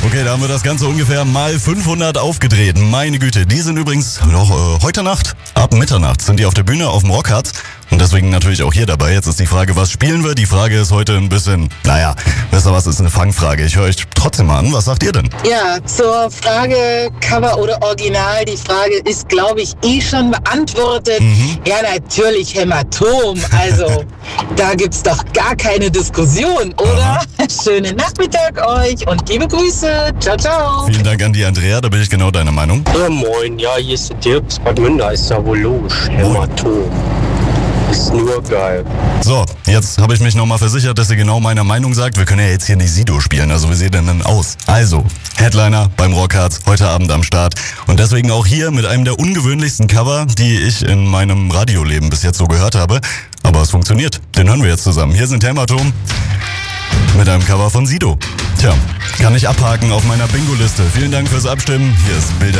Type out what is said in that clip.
Okay, da haben wir das Ganze ungefähr mal 500 aufgedreht. Meine Güte, die sind übrigens noch heute Nacht, ab Mitternacht, sind die auf der Bühne auf dem Rockharz. Und deswegen natürlich auch hier dabei. Jetzt ist die Frage, was spielen wir? Die Frage ist heute ein bisschen, wisst ihr was, ist eine Fangfrage. Ich höre euch trotzdem mal an. Was sagt ihr denn? Ja, zur Frage Cover oder Original. Die Frage ist, glaube ich, schon beantwortet. Ja, natürlich Hämatom. Also, da gibt's doch gar keine Diskussion, oder? Schönen Nachmittag euch und liebe Grüße. Ciao, ciao. Vielen Dank an die Andrea, da bin ich genau deiner Meinung. Ja, moin. Ja, hier ist der Dirk aus Bad Münder. Ist ja wohl logisch. Hämatom. Ist nur geil. So, jetzt habe ich mich nochmal versichert, dass ihr genau meiner Meinung sagt. Wir können ja jetzt hier nicht Sido spielen, also wie sieht denn denn aus? Also, Headliner beim Rockharz, heute Abend am Start. Und deswegen auch hier mit einem der ungewöhnlichsten Cover, die ich in meinem Radioleben bis jetzt so gehört habe. Aber es funktioniert, den hören wir jetzt zusammen. Hier sind Hämatom mit einem Cover von Sido. Tja, kann ich abhaken auf meiner Bingo-Liste. Vielen Dank fürs Abstimmen. Hier ist Bilder.